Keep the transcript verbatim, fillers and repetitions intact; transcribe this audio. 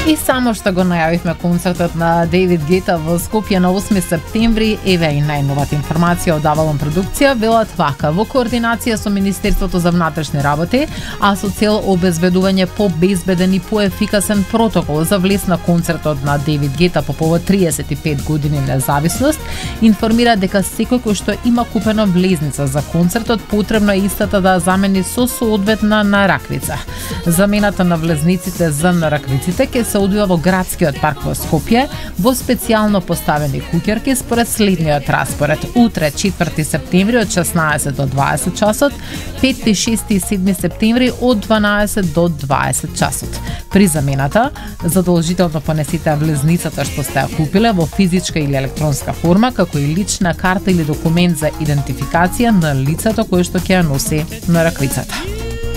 И само што го најавивме концертот на Дейвид Гета во Скопје на осми септември, еве и најновата информација од Авалон продукција, велат вака: во координација со Министерството за внатрешни работи, а со цел обезбедување побезбеден и поефикасен протокол за влез на концертот на Дейвид Гета по повод триесет и пет години независност, информира дека секој кој што има купена влезница за концертот потребно е истата да замени со соодветна нараквица. Замената на влезниците за нараквиците ќе се одвива во градскиот парк во Скопје во специјално поставени куќерки според следниот распоред: утре четврти септември од шеснаесет до дваесет часот, пети, шести и седми септември од дванаесет до дваесет часот. При замената задолжително понесете влезницата што сте ја купиле во физичка или електронска форма, како и лична карта или документ за идентификација на лицето кое што ќе ја носи нараквицата.